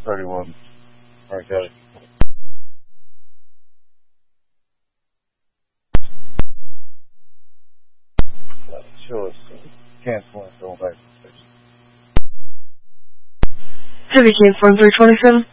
31. Alright, got it. Show us. Cancel and go back to the station. Heavy Camp 1327.